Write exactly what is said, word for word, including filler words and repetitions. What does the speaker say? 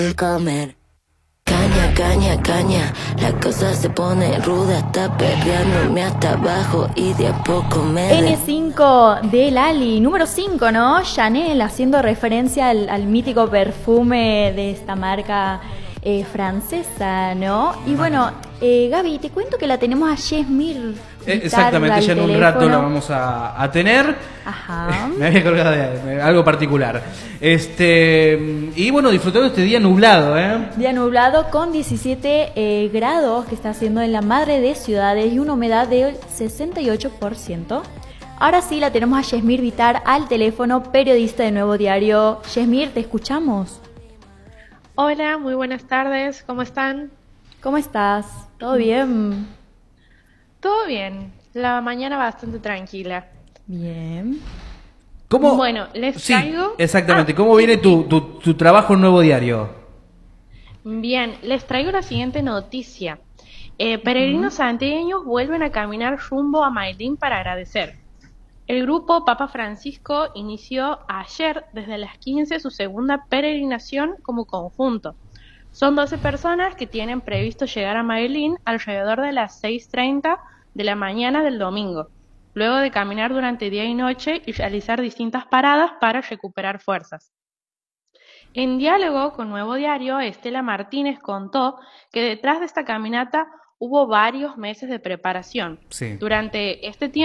comer. Caña, caña, caña, la cosa se pone ruda, está perreándome hasta abajo y de a poco me... N cinco de Lali, número cinco, ¿no? Chanel, haciendo referencia al, al mítico perfume de esta marca eh, francesa, ¿no? Y bueno, eh, Gaby, te cuento que la tenemos a Yasmir. Eh, exactamente, ya en un rato la vamos a, a tener. Ajá. Me había colgado de, de algo particular. Este y bueno, disfrutando este día nublado, ¿eh? Día nublado con diecisiete eh, grados que está haciendo en la madre de ciudades y una humedad del sesenta y ocho por ciento. Ahora sí la tenemos a Yasmir Vitar al teléfono, periodista de Nuevo Diario. Yasmir, te escuchamos. Hola, muy buenas tardes, ¿cómo están? ¿Cómo estás? ¿Todo bien? Todo bien, la mañana bastante tranquila. Bien. ¿Cómo? Bueno, les Sí, traigo... exactamente. Ah, ¿Cómo viene tu, tu, tu trabajo en Nuevo Diario? Bien, les traigo la siguiente noticia. Eh, peregrinos santiagueños vuelven a caminar rumbo a Mailín para agradecer. El grupo Papa Francisco inició ayer desde las quince su segunda peregrinación como conjunto. Son doce personas que tienen previsto llegar a Mailín alrededor de las seis treinta de la mañana del domingo, luego de caminar durante día y noche y realizar distintas paradas para recuperar fuerzas. En diálogo con Nuevo Diario, Estela Martínez contó que detrás de esta caminata hubo varios meses de preparación. Sí. Durante este tiempo